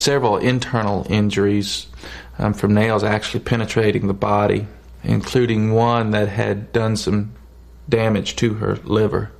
Several internal injuries from nails actually penetrating the body, including one that had done some damage to her liver.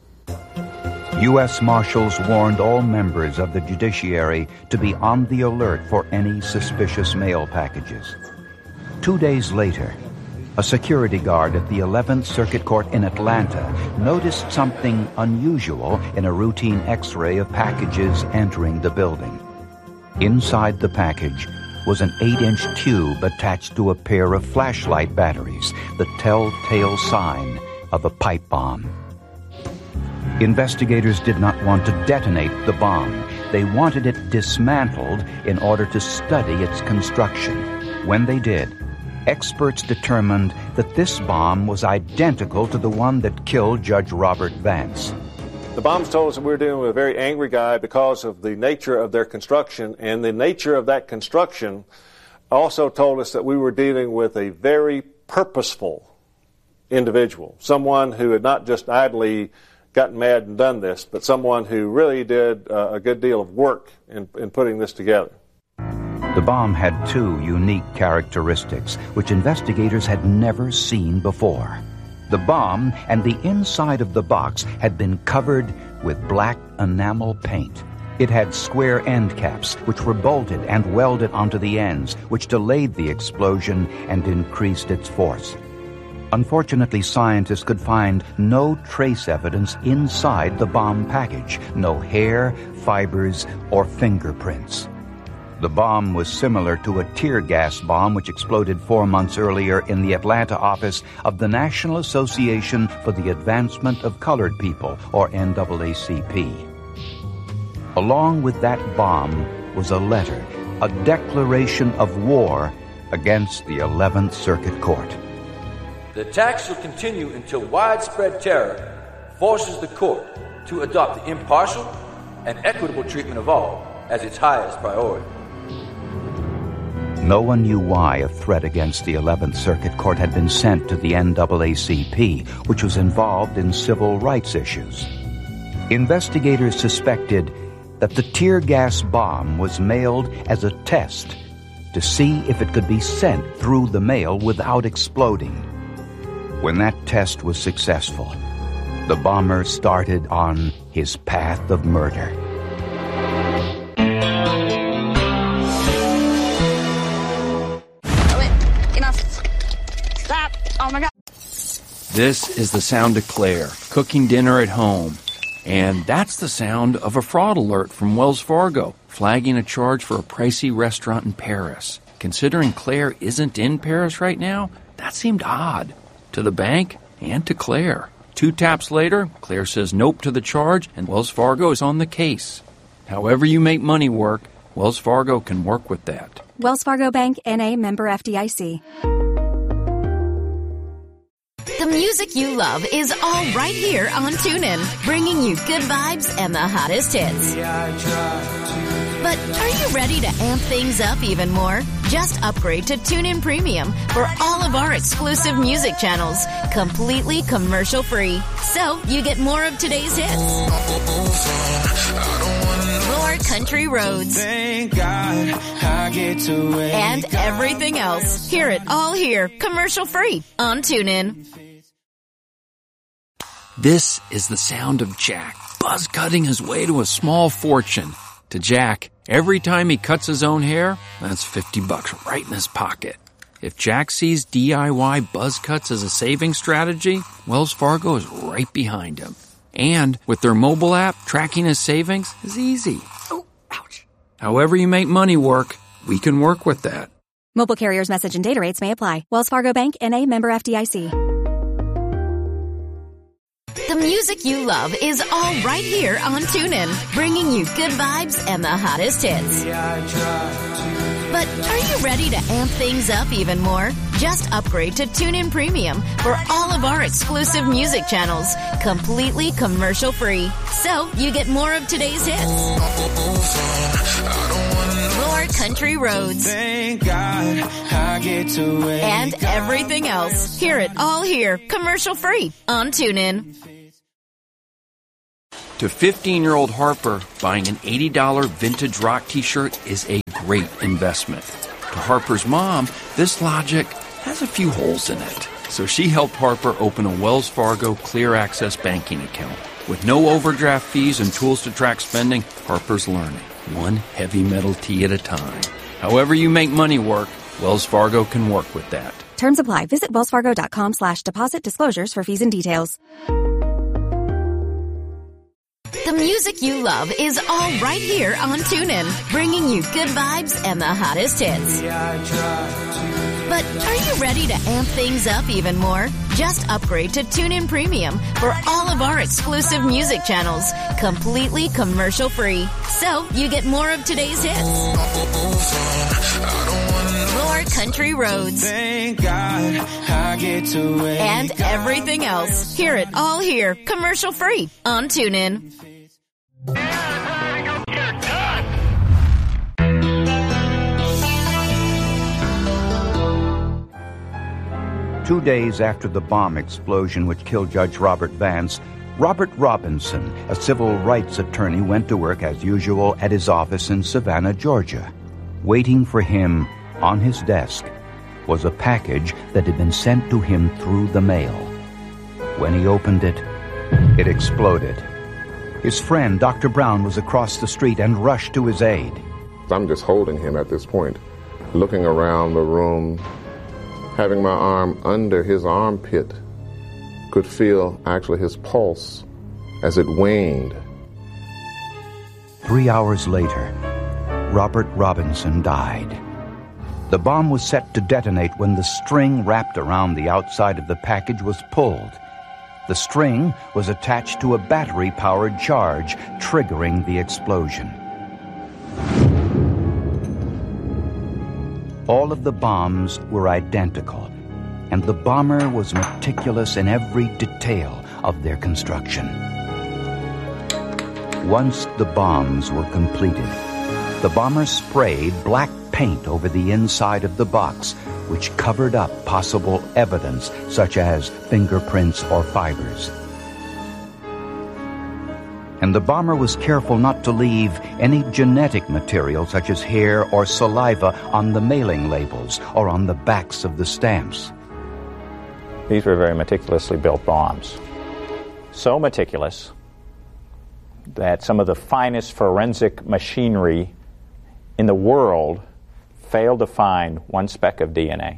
U.S. Marshals warned all members of the judiciary to be on the alert for any suspicious mail packages. 2 days later, a security guard at the 11th Circuit Court in Atlanta noticed something unusual in a routine X-ray of packages entering the building. Inside the package was an 8-inch tube attached to a pair of flashlight batteries, the telltale sign of a pipe bomb. Investigators did not want to detonate the bomb. They wanted it dismantled in order to study its construction. When they did, experts determined that this bomb was identical to the one that killed Judge Robert Vance. The bombs told us that we were dealing with a very angry guy because of the nature of their construction, and the nature of that construction also told us that we were dealing with a very purposeful individual, someone who had not just idly gotten mad and done this, but someone who really did a good deal of work in putting this together. The bomb had two unique characteristics which investigators had never seen before. The bomb and the inside of the box had been covered with black enamel paint. It had square end caps which were bolted and welded onto the ends, which delayed the explosion and increased its force. Unfortunately, scientists could find no trace evidence inside the bomb package, no hair, fibers, or fingerprints. The bomb was similar to a tear gas bomb which exploded 4 months earlier in the Atlanta office of the National Association for the Advancement of Colored People, or NAACP. Along with that bomb was a letter, a declaration of war against the 11th Circuit Court. The attacks shall continue until widespread terror forces the court to adopt the impartial and equitable treatment of all as its highest priority. No one knew why a threat against the 11th Circuit Court had been sent to the NAACP, which was involved in civil rights issues. Investigators suspected that the tear gas bomb was mailed as a test to see if it could be sent through the mail without exploding. When that test was successful, the bomber started on his path of murder. Stop! Oh my God! This is the sound of Claire, cooking dinner at home. And that's the sound of a fraud alert from Wells Fargo, flagging a charge for a pricey restaurant in Paris. Considering Claire isn't in Paris right now, that seemed odd. To the bank and to Claire. 2 taps later, Claire says nope to the charge, and Wells Fargo is on the case. However you make money work, Wells Fargo can work with that. Wells Fargo Bank, N.A., member FDIC. The music you love is all right here on TuneIn, bringing you good vibes and the hottest hits. But are you ready to amp things up even more? Just upgrade to TuneIn Premium for all of our exclusive music channels, completely commercial-free. So you get more of today's hits, more country roads, thank God I get to and everything else. Hear it all here, commercial-free on TuneIn. This is the sound of Jack, buzz-cutting his way to a small fortune. To Jack, every time he cuts his own hair, that's $50 right in his pocket. If Jack sees DIY buzz cuts as a saving strategy, Wells Fargo is right behind him. And with their mobile app, tracking his savings is easy. Oh, ouch. However you make money work, we can work with that. Mobile carriers' message and data rates may apply. Wells Fargo Bank, N.A., member FDIC. The music you love is all right here on TuneIn, bringing you good vibes and the hottest hits. But are you ready to amp things up even more? Just upgrade to TuneIn Premium for all of our exclusive music channels, completely commercial-free. So you get more of today's hits, more country roads, thank God I get to and everything else. Hear it all here, commercial-free on TuneIn. To 15-year-old Harper, buying an $80 vintage rock t-shirt is a great investment. To Harper's mom, this logic has a few holes in it. So she helped Harper open a Wells Fargo Clear Access banking account. With no overdraft fees and tools to track spending, Harper's learning, one heavy metal tea at a time. However you make money work, Wells Fargo can work with that. Terms apply. Visit wellsfargo.com/deposit disclosures for fees and details. The music you love is all right here on TuneIn, bringing you good vibes and the hottest hits. But are you ready to amp things up even more? Just upgrade to TuneIn Premium for all of our exclusive music channels, completely commercial-free. So you get more of today's hits, more country roads, Thank God I get to wake and everything else. Hear it all here, commercial-free on TuneIn. 2 days after the bomb explosion which killed Judge Robert Vance, Robert Robinson, a civil rights attorney, went to work as usual at his office in Savannah, Georgia. Waiting for him on his desk was a package that had been sent to him through the mail. When he opened it, it exploded. His friend, Dr. Brown, was across the street and rushed to his aid. I'm just holding him at this point, looking around the room, having my arm under his armpit, could feel actually his pulse as it waned. 3 hours later, Robert Robinson died. The bomb was set to detonate when the string wrapped around the outside of the package was pulled. The string was attached to a battery-powered charge, triggering the explosion. All of the bombs were identical, and the bomber was meticulous in every detail of their construction. Once the bombs were completed, the bomber sprayed black paint over the inside of the box, which covered up possible evidence such as fingerprints or fibers. And the bomber was careful not to leave any genetic material such as hair or saliva on the mailing labels or on the backs of the stamps. These were very meticulously built bombs. So meticulous that some of the finest forensic machinery in the world failed to find one speck of DNA,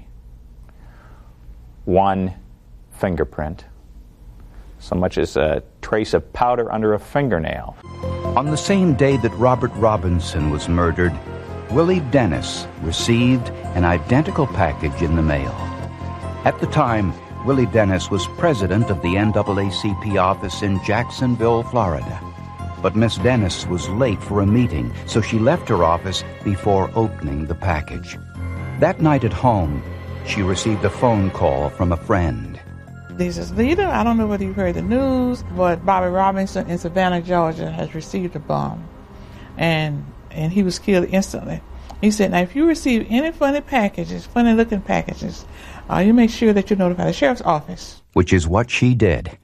one fingerprint, so much as a trace of powder under a fingernail. On the same day that Robert Robinson was murdered, Willie Dennis received an identical package in the mail. At the time, Willie Dennis was president of the NAACP office in Jacksonville, Florida. But Miss Dennis was late for a meeting, so she left her office before opening the package. That night at home, she received a phone call from a friend. He says, Lita, I don't know whether you heard the news, but Bobby Robinson in Savannah, Georgia has received a bomb. And he was killed instantly. He said, now if you receive any funny looking packages, you make sure that you notify the sheriff's office. Which is what she did.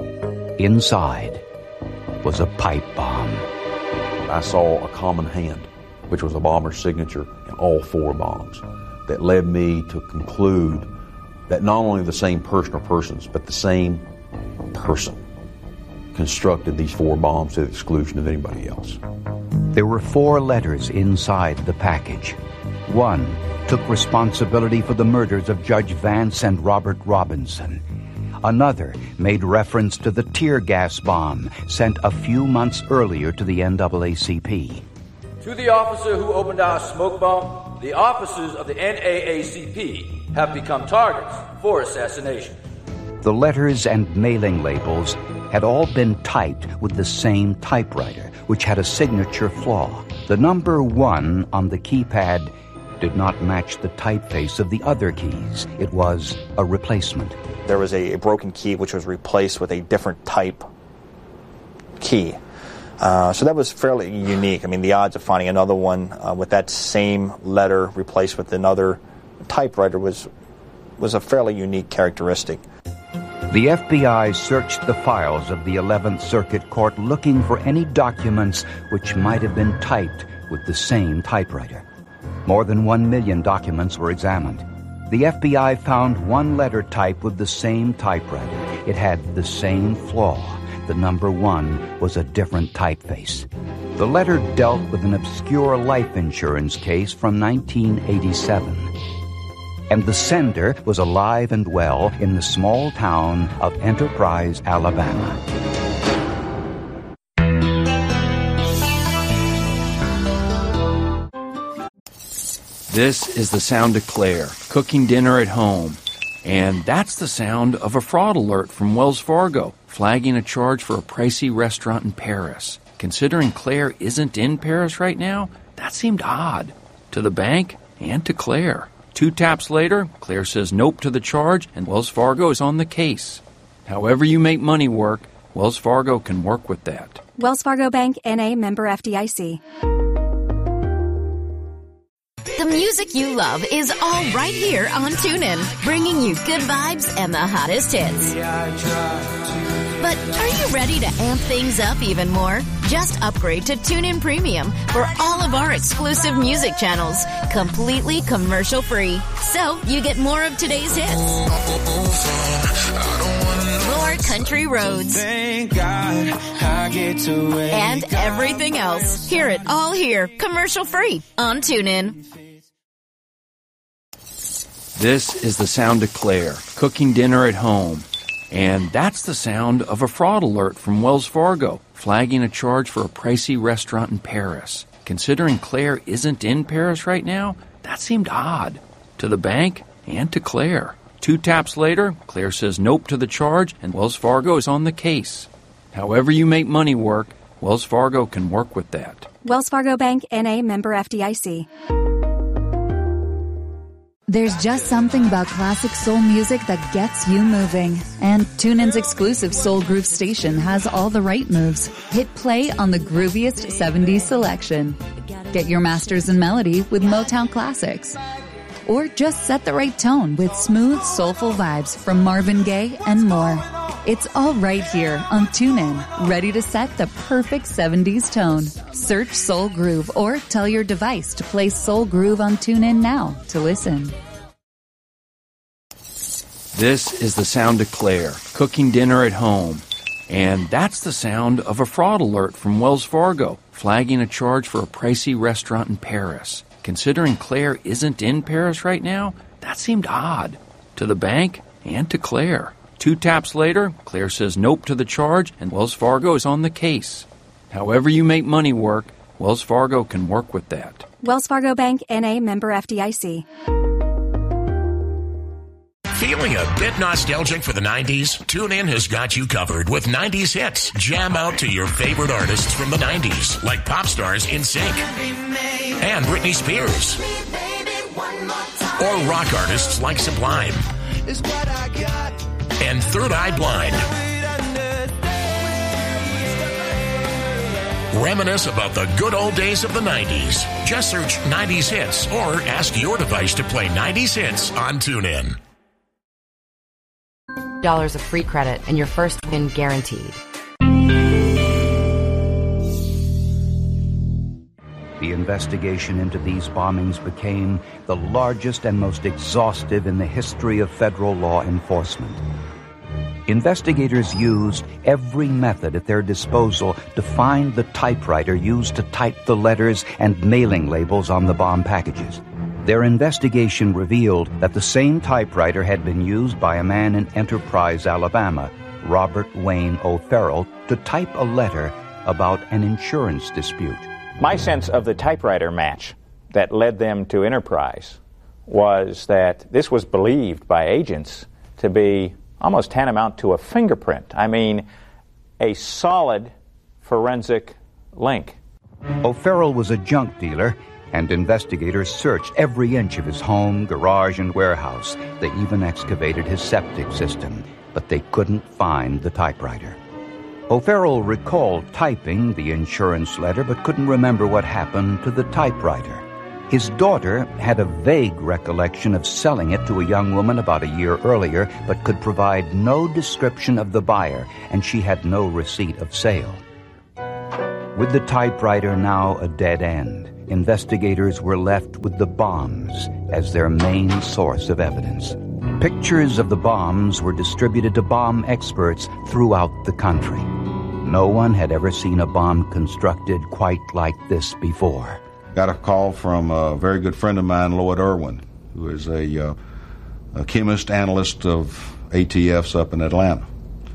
Inside was a pipe bomb. I saw a common hand, which was a bomber's signature in all 4 bombs, that led me to conclude that not only the same person or persons, but the same person constructed these 4 bombs to the exclusion of anybody else. There were 4 letters inside the package. One took responsibility for the murders of Judge Vance and Robert Robinson. Another made reference to the tear gas bomb sent a few months earlier to the NAACP. To the officer who opened our smoke bomb, the officers of the NAACP have become targets for assassination. The letters and mailing labels had all been typed with the same typewriter, which had a signature flaw. The number 1 on the keypad did not match the typeface of the other keys. It was a replacement. There was a broken key which was replaced with a different type key. So that was fairly unique. I mean, the odds of finding another one with that same letter replaced with another typewriter was a fairly unique characteristic. The FBI searched the files of the 11th Circuit Court looking for any documents which might have been typed with the same typewriter. More than 1 million documents were examined. The FBI found one letter typed with the same typewriter. It had the same flaw. The number 1 was a different typeface. The letter dealt with an obscure life insurance case from 1987. And the sender was alive and well in the small town of Enterprise, Alabama. This is the sound of Claire, cooking dinner at home. And that's the sound of a fraud alert from Wells Fargo, flagging a charge for a pricey restaurant in Paris. Considering Claire isn't in Paris right now, that seemed odd. To the bank and to Claire. 2 taps later, Claire says nope to the charge, and Wells Fargo is on the case. However you make money work, Wells Fargo can work with that. Wells Fargo Bank, N.A., member FDIC. The music you love is all right here on TuneIn, bringing you good vibes and the hottest hits. But are you ready to amp things up even more? Just upgrade to TuneIn Premium for all of our exclusive music channels, completely commercial-free. So you get more of today's hits, more country roads, and everything else. Hear it all here, commercial-free on TuneIn. This is the sound of Claire, cooking dinner at home. And that's the sound of a fraud alert from Wells Fargo, flagging a charge for a pricey restaurant in Paris. Considering Claire isn't in Paris right now, that seemed odd. To the bank and to Claire. 2 taps later, Claire says nope to the charge, and Wells Fargo is on the case. However you make money work, Wells Fargo can work with that. Wells Fargo Bank, N.A., member FDIC. There's just something about classic soul music that gets you moving. And TuneIn's exclusive Soul Groove station has all the right moves. Hit play on the grooviest 70s selection. Get your masters in melody with Motown classics. Or just set the right tone with smooth, soulful vibes from Marvin Gaye and more. It's all right here on TuneIn, ready to set the perfect 70s tone. Search Soul Groove or tell your device to play Soul Groove on TuneIn now to listen. This is the sound of Claire, cooking dinner at home. And that's the sound of a fraud alert from Wells Fargo, flagging a charge for a pricey restaurant in Paris. Considering Claire isn't in Paris right now, that seemed odd. To the bank and to Claire. 2 taps later, Claire says nope to the charge, and Wells Fargo is on the case. However you make money work, Wells Fargo can work with that. Wells Fargo Bank, N.A., member FDIC. Feeling a bit nostalgic for the 90s? TuneIn has got you covered with 90s hits. Jam out to your favorite artists from the 90s, like pop stars NSYNC and Britney Spears. Or rock artists like Sublime and Third Eye Blind. Reminisce about the good old days of the 90s. Just search 90s hits or ask your device to play 90s hits on TuneIn. $1 of free credit and your first win guaranteed. The investigation into these bombings became the largest and most exhaustive in the history of federal law enforcement. Investigators used every method at their disposal to find the typewriter used to type the letters and mailing labels on the bomb packages. Their investigation revealed that the same typewriter had been used by a man in Enterprise, Alabama, Robert Wayne O'Farrell, to type a letter about an insurance dispute. My sense of the typewriter match that led them to Enterprise was that this was believed by agents to be almost tantamount to a fingerprint. I mean, a solid forensic link. O'Farrell was a junk dealer, and investigators searched every inch of his home, garage, and warehouse. They even excavated his septic system, but they couldn't find the typewriter. O'Farrell recalled typing the insurance letter, but couldn't remember what happened to the typewriter. His daughter had a vague recollection of selling it to a young woman about a year earlier, but could provide no description of the buyer, and she had no receipt of sale. With the typewriter now a dead end, investigators were left with the bombs as their main source of evidence. Pictures of the bombs were distributed to bomb experts throughout the country. No one had ever seen a bomb constructed quite like this before. Got a call from a very good friend of mine, Lloyd Irwin, who is a chemist analyst of ATFs up in Atlanta.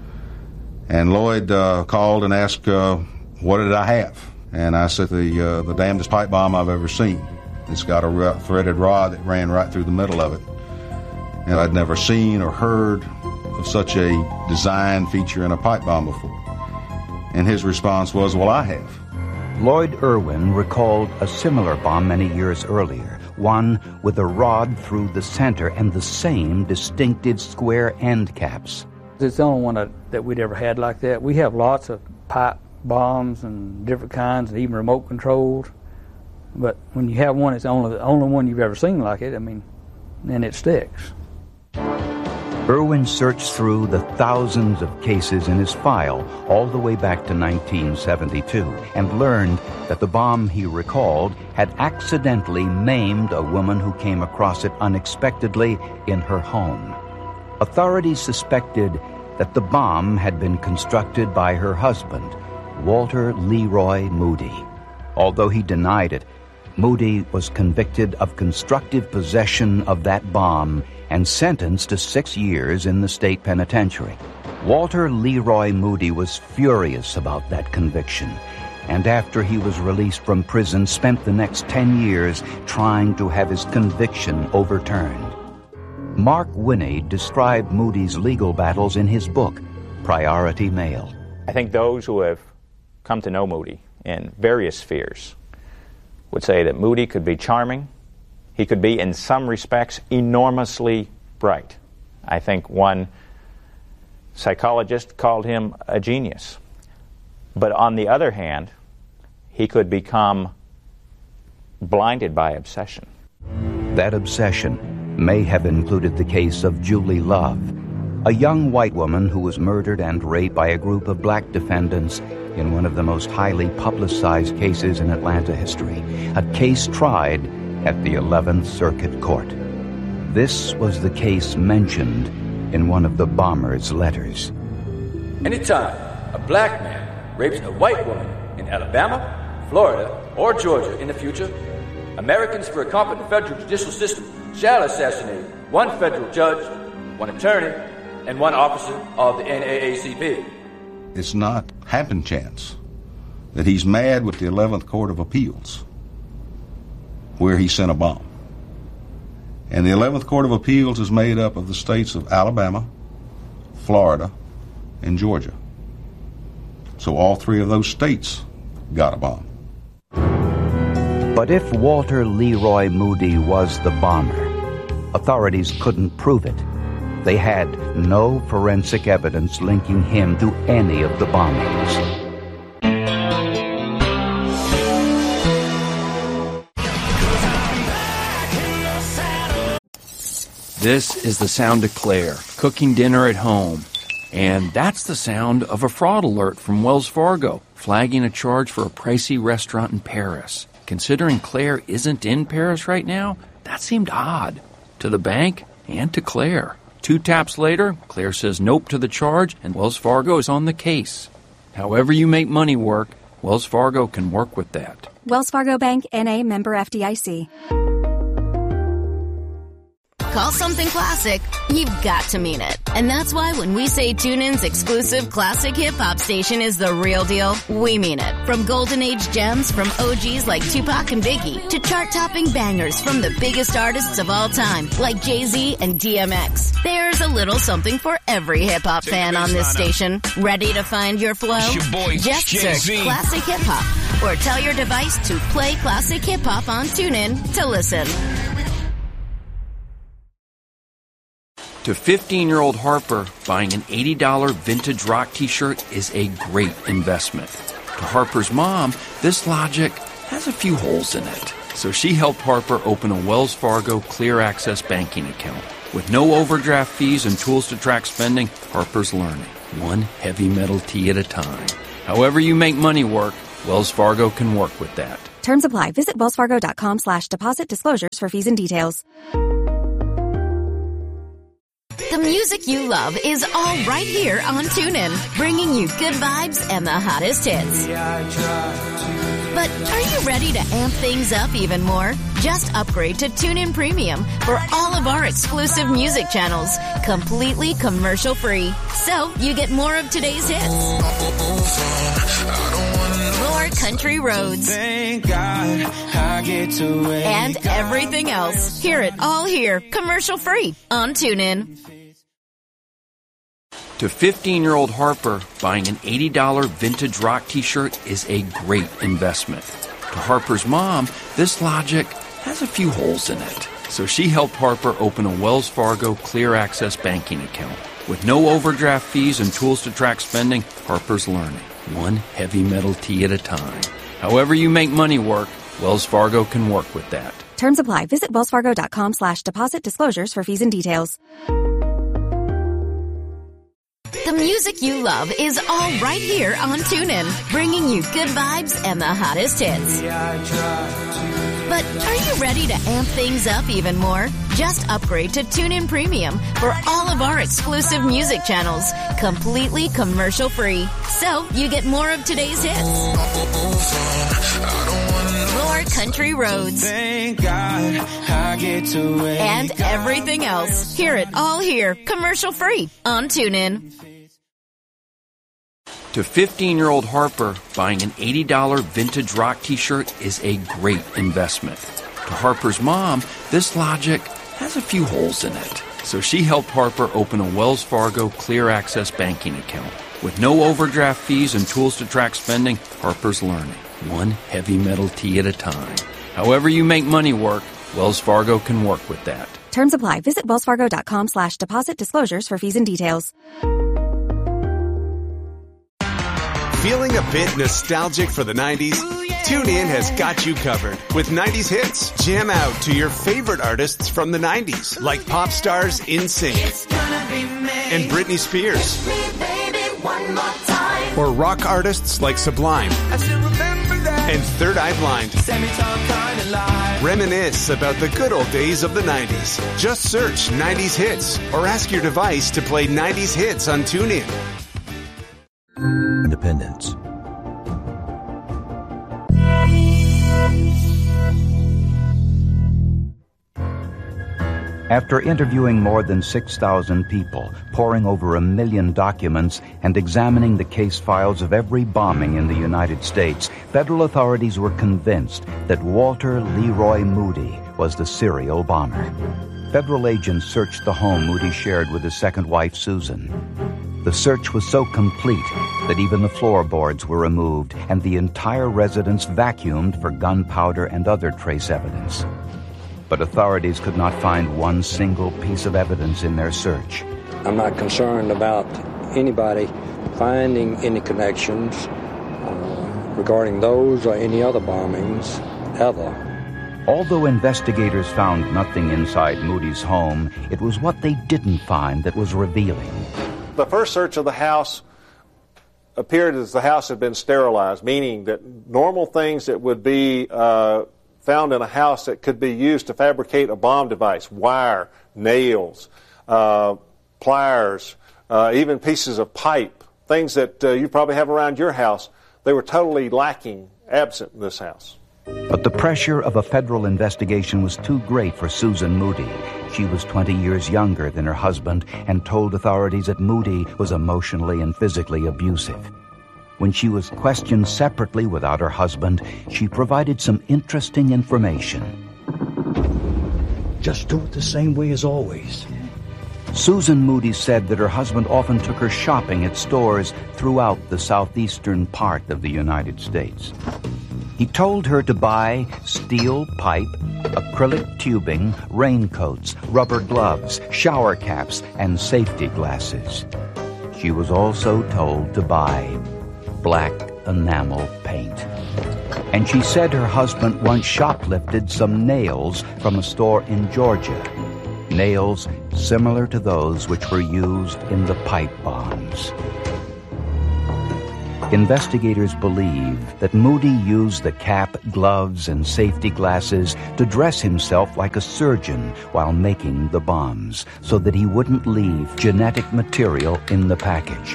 And Lloyd called and asked, what did I have? And I said, the damnedest pipe bomb I've ever seen. It's got a threaded rod that ran right through the middle of it. And I'd never seen or heard of such a design feature in a pipe bomb before. And his response was, well, I have. Lloyd Irwin recalled a similar bomb many years earlier, one with a rod through the center and the same distinctive square end caps. It's the only one that we'd ever had like that. We have lots of pipe bombs and different kinds, and even remote controlled. But when you have one, it's the only one you've ever seen like it. I mean, and it sticks. Irwin searched through the thousands of cases in his file all the way back to 1972 and learned that the bomb he recalled had accidentally maimed a woman who came across it unexpectedly in her home. Authorities suspected that the bomb had been constructed by her husband, Walter Leroy Moody. Although he denied it, Moody was convicted of constructive possession of that bomb and sentenced to 6 years in the state penitentiary. Walter Leroy Moody was furious about that conviction, and after he was released from prison, spent the next 10 years trying to have his conviction overturned. Mark Winnie described Moody's legal battles in his book, Priority Mail. I think those who have come to know Moody in various spheres would say that Moody could be charming. He could be, in some respects, enormously bright. I think one psychologist called him a genius. But on the other hand, he could become blinded by obsession. That obsession may have included the case of Julie Love, a young white woman who was murdered and raped by a group of black defendants in one of the most highly publicized cases in Atlanta history, a case tried at the 11th Circuit Court. This was the case mentioned in one of the bomber's letters. Anytime a black man rapes a white woman in Alabama, Florida, or Georgia in the future, Americans for a competent federal judicial system shall assassinate one federal judge, one attorney, and one officer of the NAACP. It's not happen chance that he's mad with the 11th Court of Appeals, where he sent a bomb. And the 11th Court of Appeals is made up of the states of Alabama, Florida, and Georgia. So all three of those states got a bomb. But if Walter Leroy Moody was the bomber, authorities couldn't prove it. They had no forensic evidence linking him to any of the bombings. This is the sound of Claire, cooking dinner at home. And that's the sound of a fraud alert from Wells Fargo, flagging a charge for a pricey restaurant in Paris. Considering Claire isn't in Paris right now, that seemed odd. To the bank and to Claire. 2 taps later, Claire says nope to the charge, and Wells Fargo is on the case. However you make money work, Wells Fargo can work with that. Wells Fargo Bank, N.A., member FDIC. Call something classic, you've got to mean it. And that's why when we say TuneIn's exclusive classic hip-hop station is the real deal, we mean it. From golden age gems from OGs like Tupac and Biggie to chart-topping bangers from the biggest artists of all time like Jay-Z and DMX. There's a little something for every hip-hop fan on this station. Ready to find your flow? Just search Classic Hip-Hop or tell your device to play Classic Hip-Hop on TuneIn to listen. To 15-year-old Harper, buying an $80 vintage rock t-shirt is a great investment. To Harper's mom, this logic has a few holes in it. So she helped Harper open a Wells Fargo Clear Access banking account. With no overdraft fees and tools to track spending, Harper's learning, one heavy metal tea at a time. However you make money work, Wells Fargo can work with that. Terms apply. Visit wellsfargo.com/deposit disclosures for fees and details. The music you love is all right here on TuneIn, bringing you good vibes and the hottest hits. But are you ready to amp things up even more? Just upgrade to TuneIn Premium for all of our exclusive music channels, completely commercial-free. So you get more of today's hits, more country roads, Thank God I get to wake and everything else. Hear it all here, commercial-free on TuneIn. To 15-year-old Harper, buying an $80 vintage rock t-shirt is a great investment. To Harper's mom, this logic has a few holes in it. So she helped Harper open a Wells Fargo Clear Access banking account. With no overdraft fees and tools to track spending, Harper's learning, one heavy metal tea at a time. However you make money work, Wells Fargo can work with that. Terms apply. Visit wellsfargo.com/deposit disclosures for fees and details. The music you love is all right here on TuneIn, bringing you good vibes and the hottest hits. But are you ready to amp things up even more? Just upgrade to TuneIn Premium for all of our exclusive music channels, completely commercial-free. So you get more of today's hits, more country roads, Thank God I get to wake and everything else. Hear it all here, commercial-free on TuneIn. To 15-year-old Harper, buying an $80 vintage rock t-shirt is a great investment. To Harper's mom, this logic has a few holes in it. So she helped Harper open a Wells Fargo Clear Access banking account. With no overdraft fees and tools to track spending, Harper's learning, one heavy metal tea at a time. However you make money work, Wells Fargo can work with that. Terms apply. Visit wellsfargo.com/deposit disclosures for fees and details. Feeling a bit nostalgic for the 90s? TuneIn has got you covered with 90s hits. Jam out to your favorite artists from the 90s, like pop stars NSYNC and Britney Spears. Or rock artists like Sublime and Third Eye Blind. Reminisce about the good old days of the 90s. Just search 90s hits or ask your device to play 90s hits on TuneIn. Independence. After interviewing more than 6,000 people, poring over 1 million documents, and examining the case files of every bombing in the United States, federal authorities were convinced that Walter Leroy Moody was the serial bomber. Federal agents searched the home Moody shared with his second wife, Susan. The search was so complete that even the floorboards were removed and the entire residence vacuumed for gunpowder and other trace evidence. But authorities could not find one single piece of evidence in their search. I'm not concerned about anybody finding any connections regarding those or any other bombings ever. Although investigators found nothing inside Moody's home, it was what they didn't find that was revealing. The first search of the house appeared as the house had been sterilized, meaning that normal things that would be found in a house that could be used to fabricate a bomb device, wire, nails, pliers, even pieces of pipe, things that you probably have around your house, they were totally lacking, absent in this house. But the pressure of a federal investigation was too great for Susan Moody. She was 20 years younger than her husband and told authorities that Moody was emotionally and physically abusive. When she was questioned separately without her husband, she provided some interesting information. Just do it the same way as always. Susan Moody said that her husband often took her shopping at stores throughout the southeastern part of the United States. He told her to buy steel pipe, acrylic tubing, raincoats, rubber gloves, shower caps, and safety glasses. She was also told to buy black enamel paint. And she said her husband once shoplifted some nails from a store in Georgia. Nails similar to those which were used in the pipe bombs. Investigators believe that Moody used the cap, gloves, and safety glasses to dress himself like a surgeon while making the bombs, so that he wouldn't leave genetic material in the package.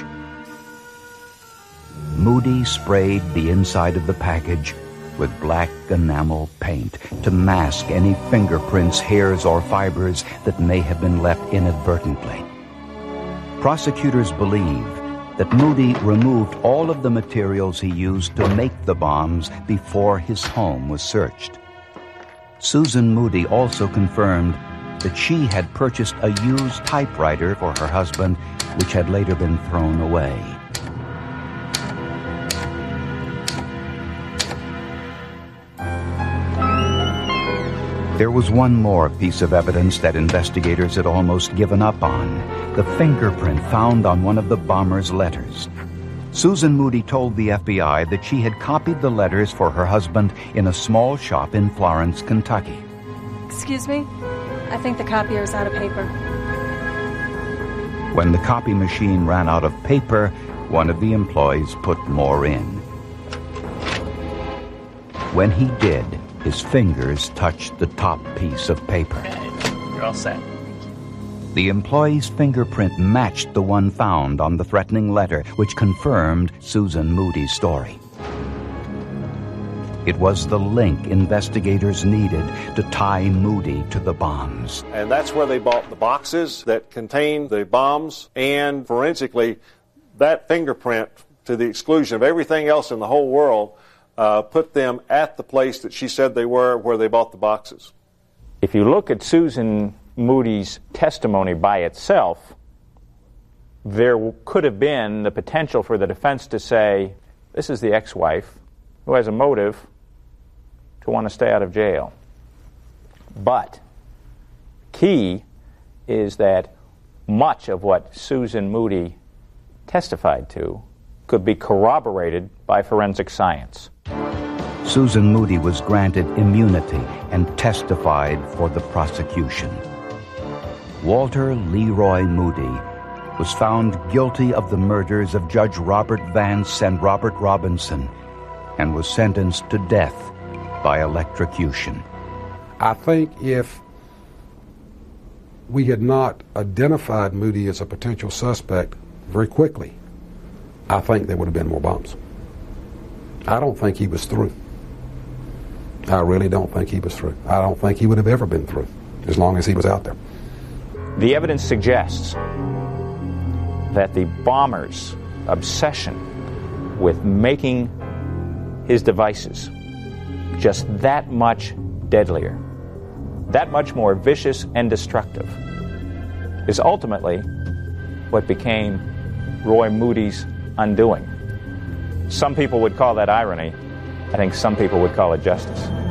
Moody sprayed the inside of the package with black enamel paint to mask any fingerprints, hairs, or fibers that may have been left inadvertently. Prosecutors believe that Moody removed all of the materials he used to make the bombs before his home was searched. Susan Moody also confirmed that she had purchased a used typewriter for her husband, which had later been thrown away. There was one more piece of evidence that investigators had almost given up on, the fingerprint found on one of the bomber's letters. Susan Moody told the FBI that she had copied the letters for her husband in a small shop in Florence, Kentucky. Excuse me? I think the copier is out of paper. When the copy machine ran out of paper, one of the employees put more in. When he did, his fingers touched the top piece of paper. You're all set. The employee's fingerprint matched the one found on the threatening letter, which confirmed Susan Moody's story. It was the link investigators needed to tie Moody to the bombs. And that's where they bought the boxes that contained the bombs, and forensically, that fingerprint, to the exclusion of everything else in the whole world, put them at the place that she said they were, where they bought the boxes. If you look at Susan Moody's testimony by itself, there could have been the potential for the defense to say, this is the ex-wife who has a motive to want to stay out of jail. But key is that much of what Susan Moody testified to could be corroborated by forensic science. Susan Moody was granted immunity and testified for the prosecution. Walter Leroy Moody was found guilty of the murders of Judge Robert Vance and Robert Robinson and was sentenced to death by electrocution. I think if we had not identified Moody as a potential suspect very quickly, I think there would have been more bombs. I don't think he was through. I really don't think he was through. I don't think he would have ever been through as long as he was out there. The evidence suggests that the bomber's obsession with making his devices just that much deadlier, that much more vicious and destructive, is ultimately what became Roy Moody's undoing. Some people would call that irony. I think some people would call it justice.